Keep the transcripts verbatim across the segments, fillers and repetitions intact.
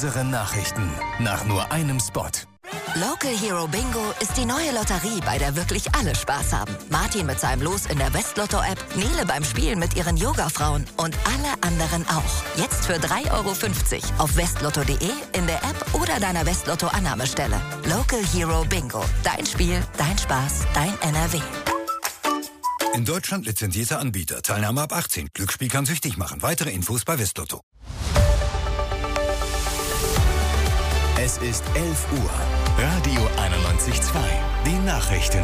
Unsere Nachrichten nach nur einem Spot. Local Hero Bingo ist die neue Lotterie, bei der wirklich alle Spaß haben. Martin mit seinem Los in der Westlotto-App, Nele beim Spielen mit ihren Yoga-Frauen und alle anderen auch. Jetzt für drei Euro fünfzig auf westlotto punkt de, in der App oder deiner Westlotto-Annahmestelle. Local Hero Bingo. Dein Spiel, dein Spaß, dein N R W. In Deutschland lizenzierter Anbieter. Teilnahme ab achtzehn. Glücksspiel kann süchtig machen. Weitere Infos bei Westlotto. Es ist elf Uhr. Radio einundneunzig Komma zwei. Die Nachrichten.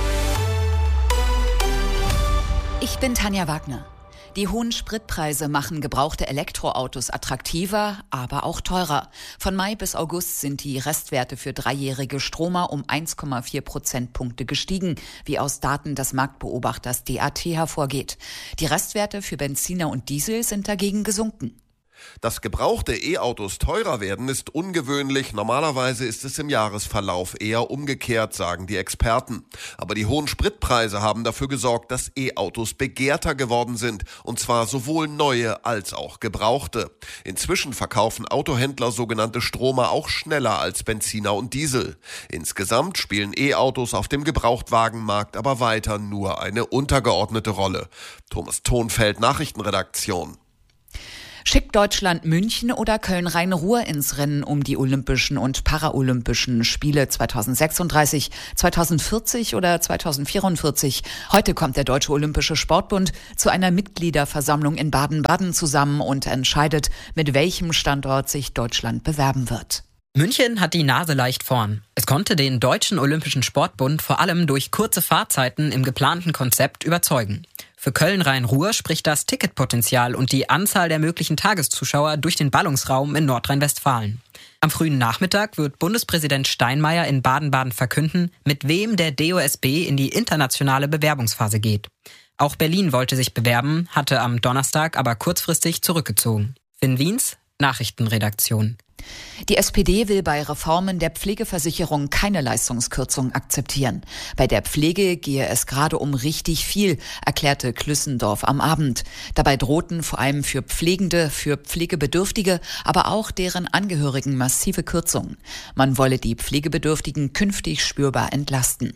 Ich bin Tanja Wagner. Die hohen Spritpreise machen gebrauchte Elektroautos attraktiver, aber auch teurer. Von Mai bis August sind die Restwerte für dreijährige Stromer um eins Komma vier Prozentpunkte gestiegen, wie aus Daten des Marktbeobachters D A T hervorgeht. Die Restwerte für Benziner und Diesel sind dagegen gesunken. Dass gebrauchte E-Autos teurer werden, ist ungewöhnlich. Normalerweise ist es im Jahresverlauf eher umgekehrt, sagen die Experten. Aber die hohen Spritpreise haben dafür gesorgt, dass E-Autos begehrter geworden sind. Und zwar sowohl neue als auch gebrauchte. Inzwischen verkaufen Autohändler sogenannte Stromer auch schneller als Benziner und Diesel. Insgesamt spielen E-Autos auf dem Gebrauchtwagenmarkt aber weiter nur eine untergeordnete Rolle. Thomas Thonfeld, Nachrichtenredaktion. Schickt Deutschland München oder Köln-Rhein-Ruhr ins Rennen um die Olympischen und Paralympischen Spiele zweitausendsechsunddreißig, zweitausendvierzig oder zweitausendvierundvierzig? Heute kommt der Deutsche Olympische Sportbund zu einer Mitgliederversammlung in Baden-Baden zusammen und entscheidet, mit welchem Standort sich Deutschland bewerben wird. München hat die Nase leicht vorn. Es konnte den Deutschen Olympischen Sportbund vor allem durch kurze Fahrzeiten im geplanten Konzept überzeugen. Für Köln-Rhein-Ruhr spricht das Ticketpotenzial und die Anzahl der möglichen Tageszuschauer durch den Ballungsraum in Nordrhein-Westfalen. Am frühen Nachmittag wird Bundespräsident Steinmeier in Baden-Baden verkünden, mit wem der D O S B in die internationale Bewerbungsphase geht. Auch Berlin wollte sich bewerben, hatte am Donnerstag aber kurzfristig zurückgezogen. Finn Wiens, Nachrichtenredaktion. Die S P D will bei Reformen der Pflegeversicherung keine Leistungskürzung akzeptieren. Bei der Pflege gehe es gerade um richtig viel, erklärte Klüssendorf am Abend. Dabei drohten vor allem für Pflegende, für Pflegebedürftige, aber auch deren Angehörigen massive Kürzungen. Man wolle die Pflegebedürftigen künftig spürbar entlasten.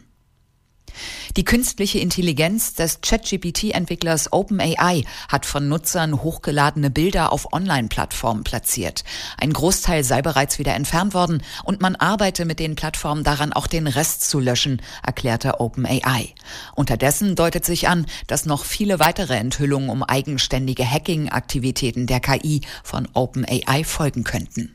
Die künstliche Intelligenz des Chat-G P T-Entwicklers OpenAI hat von Nutzern hochgeladene Bilder auf Online-Plattformen platziert. Ein Großteil sei bereits wieder entfernt worden und man arbeite mit den Plattformen daran, auch den Rest zu löschen, erklärte OpenAI. Unterdessen deutet sich an, dass noch viele weitere Enthüllungen um eigenständige Hacking-Aktivitäten der K I von OpenAI folgen könnten.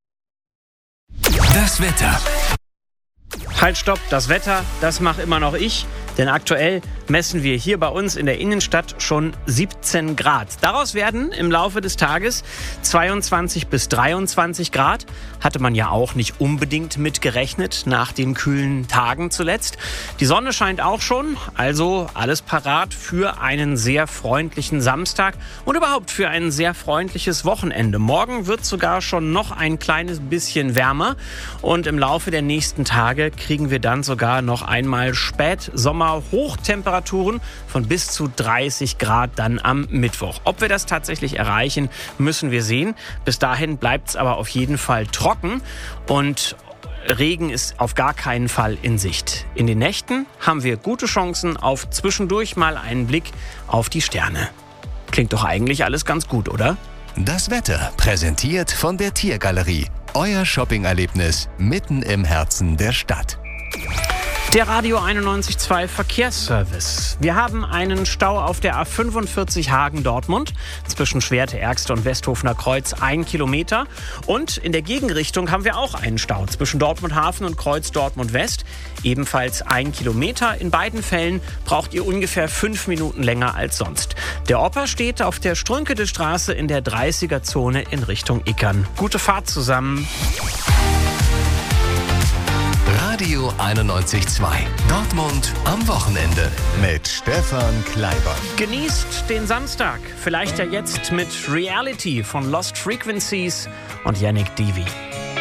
Das Wetter. Halt, stopp, das Wetter, das mache immer noch ich. Denn aktuell messen wir hier bei uns in der Innenstadt schon siebzehn Grad. Daraus werden im Laufe des Tages zweiundzwanzig bis dreiundzwanzig Grad. Hatte man ja auch nicht unbedingt mitgerechnet nach den kühlen Tagen zuletzt. Die Sonne scheint auch schon, also alles parat für einen sehr freundlichen Samstag und überhaupt für ein sehr freundliches Wochenende. Morgen wird sogar schon noch ein kleines bisschen wärmer und im Laufe der nächsten Tage kriegen wir dann sogar noch einmal Spätsommer Hochtemperaturen von bis zu dreißig Grad dann am Mittwoch. Ob wir das tatsächlich erreichen, müssen wir sehen. Bis dahin bleibt es aber auf jeden Fall trocken und Regen ist auf gar keinen Fall in Sicht. In den Nächten haben wir gute Chancen auf zwischendurch mal einen Blick auf die Sterne. Klingt doch eigentlich alles ganz gut, oder? Das Wetter präsentiert von der Tiergalerie. Euer Shopping-Erlebnis mitten im Herzen der Stadt. Der Radio einundneunzig Komma zwei Verkehrsservice. Wir haben einen Stau auf der A fünfundvierzig Hagen-Dortmund zwischen Schwerte, Ergste und Westhofener Kreuz, ein Kilometer. Und in der Gegenrichtung haben wir auch einen Stau zwischen Dortmund-Hafen und Kreuz Dortmund-West, ebenfalls ein Kilometer. In beiden Fällen braucht ihr ungefähr fünf Minuten länger als sonst. Der Opa steht auf der Strünkede Straße in der dreißiger-Zone in Richtung Ickern. Gute Fahrt zusammen. Radio einundneunzig Komma zwei. Dortmund am Wochenende mit Stefan Kleiber. Genießt den Samstag. Vielleicht ja jetzt mit Reality von Lost Frequencies und Yannick Divi.